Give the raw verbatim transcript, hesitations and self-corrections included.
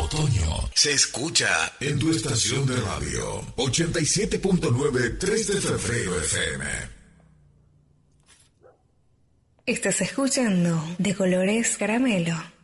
otoño se escucha en tu estación de radio ochenta y siete punto nueve tres de febrero F M. Estás escuchando De Colores Caramelo.